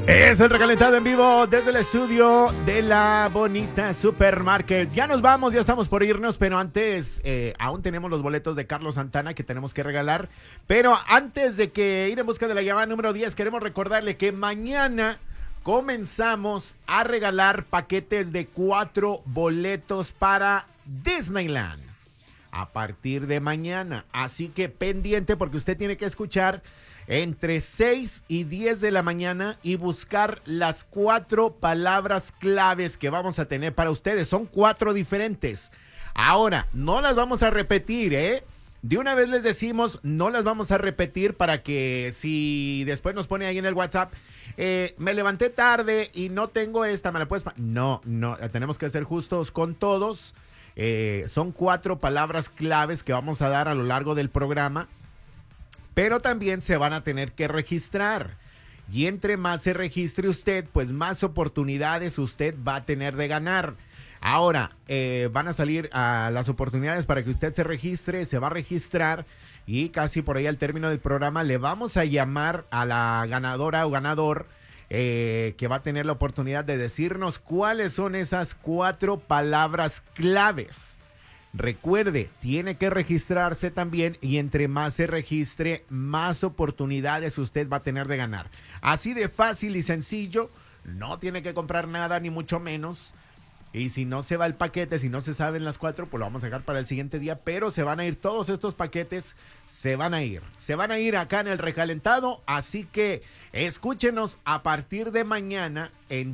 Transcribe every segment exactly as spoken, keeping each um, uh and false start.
Es el recalentado en vivo desde el estudio de La Bonita Supermarket. Ya nos vamos, ya estamos por irnos, pero antes eh, aún tenemos los boletos de Carlos Santana que tenemos que regalar. Pero antes de que ir en busca de la llamada número diez, queremos recordarle que mañana comenzamos a regalar paquetes de cuatro boletos para Disneyland. A partir de mañana. Así que pendiente porque usted tiene que escuchar entre seis y diez de la mañana y buscar las cuatro palabras claves que vamos a tener para ustedes. Son cuatro diferentes. Ahora, no las vamos a repetir, ¿eh? De una vez les decimos, no las vamos a repetir para que si después nos pone ahí en el WhatsApp, eh, me levanté tarde y no tengo esta, ¿me la puedes? No, no, tenemos que ser justos con todos. Eh, son cuatro palabras claves que vamos a dar a lo largo del programa. Pero también se van a tener que registrar. Y entre más se registre usted, pues más oportunidades usted va a tener de ganar. Ahora, eh, van a salir a las oportunidades para que usted se registre, se va a registrar y casi por ahí al término del programa le vamos a llamar a la ganadora o ganador eh, que va a tener la oportunidad de decirnos cuáles son esas cuatro palabras claves. Recuerde, tiene que registrarse también y entre más se registre, más oportunidades usted va a tener de ganar. Así de fácil y sencillo, no tiene que comprar nada ni mucho menos. Y si no se va el paquete, si no se saben las cuatro, pues lo vamos a dejar para el siguiente día. Pero se van a ir todos estos paquetes, se van a ir. Se van a ir acá en el recalentado, así que escúchenos a partir de mañana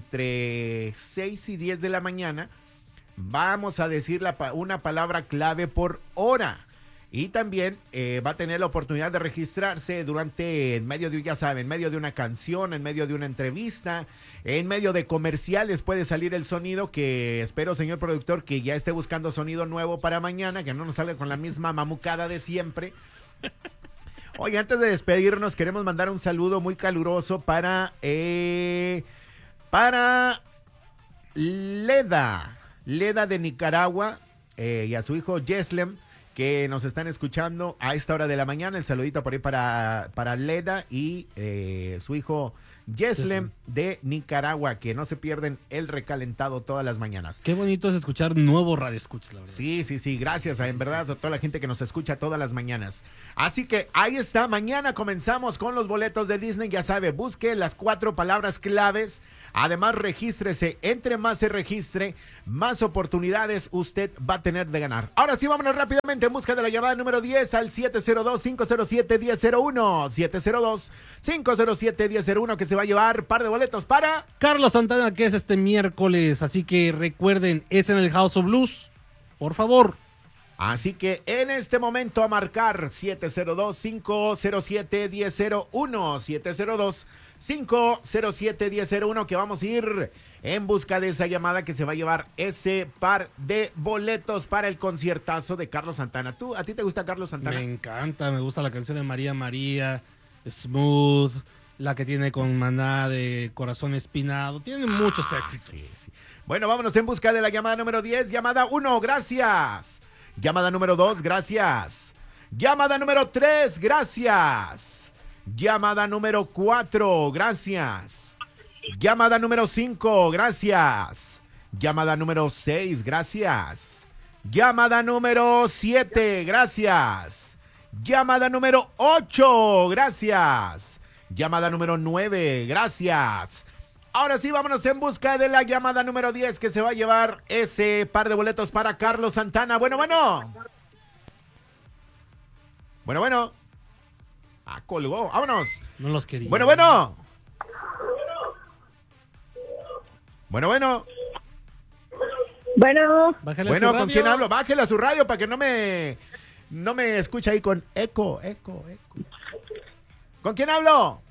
entre seis y diez de la mañana. Vamos a decir la, una palabra clave por hora y también eh, va a tener la oportunidad de registrarse durante, en medio de, ya saben, en medio de una canción, en medio de una entrevista, en medio de comerciales puede salir el sonido que espero, señor productor, que ya esté buscando sonido nuevo para mañana, que no nos salga con la misma mamucada de siempre. Oye, antes de despedirnos, queremos mandar un saludo muy caluroso para, eh, para Leda. Leda de Nicaragua eh, y a su hijo Yeslem que nos están escuchando a esta hora de la mañana. El saludito por ahí para, para Leda y eh, su hijo Yeslem de Nicaragua, que no se pierden el recalentado todas las mañanas. Qué bonito es escuchar nuevos radioescuchas, la verdad. Sí, sí, sí, gracias a, en sí, verdad sí, sí, a toda sí. la gente que nos escucha todas las mañanas. Así que ahí está, mañana comenzamos con los boletos de Disney, ya sabe, busque las cuatro palabras claves. Además, regístrese. Entre más se registre, más oportunidades usted va a tener de ganar. Ahora sí, vámonos rápidamente en busca de la llamada número diez al siete cero dos, cinco cero siete, uno cero cero uno. siete cero dos, cinco cero siete, uno cero cero uno que se va a llevar par de boletos para Carlos Santana, que es este miércoles. Así que recuerden, es en el House of Blues. Por favor. Así que en este momento a marcar siete cero dos, cinco cero siete, uno cero cero uno. siete cero dos, cinco cero siete, uno cero cero uno que vamos a ir en busca de esa llamada que se va a llevar ese par de boletos para el conciertazo de Carlos Santana. ¿Tú, a ti te gusta Carlos Santana? Me encanta, me gusta la canción de María María, Smooth, la que tiene con Maná de Corazón Espinado. Tiene ah, muchos éxitos. Sí, sí. Bueno, vámonos en busca de la llamada número diez. Llamada uno, gracias. Llamada número dos, gracias. Llamada número tres, gracias. Llamada número cuatro, gracias. Llamada número cinco, gracias. Llamada número seis, gracias. Llamada número siete, gracias. Llamada número ocho, gracias. Llamada número nueve, gracias. Ahora sí, vámonos en busca de la llamada número diez que se va a llevar ese par de boletos para Carlos Santana. Bueno, bueno. Bueno, bueno. Ah, colgó. Vámonos. No los quería. Bueno, bueno. Bueno, bueno. Bueno. Bájale Bueno, a su ¿con radio. quién hablo? Bájale a su radio para que no me no me escuche ahí con eco, eco, eco. ¿Con quién hablo?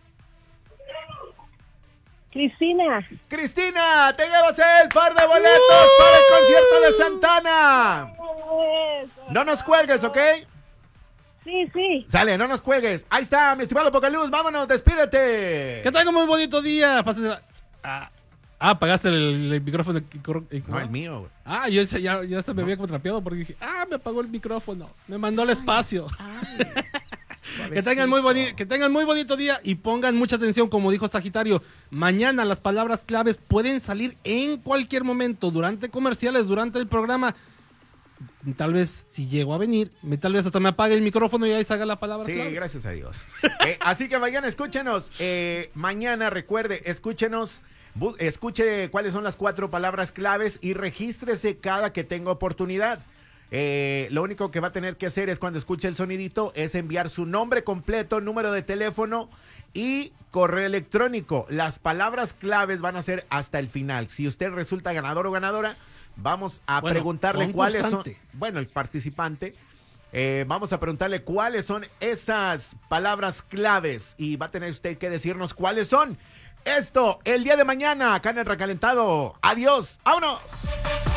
Cristina. Cristina, te llevas el par de boletos uh, para el concierto de Santana. No nos cuelgues, ¿ok? Sí, sí. Sale, no nos cuelgues. Ahí está, mi estimado Pocaluz, vámonos, despídete. Que tenga muy bonito día. Pásensela. Ah, ah, apagaste el, el micrófono. No, el mío, güey. Ah, yo ya, ya hasta me había contrapeado porque dije, ah, me apagó el micrófono. Me mandó al espacio. Que tengan, muy boni- que tengan muy bonito día y pongan mucha atención, como dijo Sagitario. Mañana las palabras claves pueden salir en cualquier momento, durante comerciales, durante el programa. Tal vez, si llego a venir, me, tal vez hasta me apague el micrófono y ahí salga la palabra Sí, clave. gracias a Dios. Eh, así que mañana escúchenos. Eh, mañana, recuerde, escúchenos. Bu- escuche cuáles son las cuatro palabras claves y regístrese cada que tenga oportunidad. Eh, lo único que va a tener que hacer es cuando escuche el sonidito es enviar su nombre completo, número de teléfono y correo electrónico. Las palabras claves van a ser hasta el final. Si usted resulta ganador o ganadora, vamos a Bueno, preguntarle cuáles son. concursante. Bueno, el participante. Eh, vamos a preguntarle cuáles son esas palabras claves y va a tener usted que decirnos cuáles son. Esto el día de mañana acá en el Recalentado. Adiós, vámonos.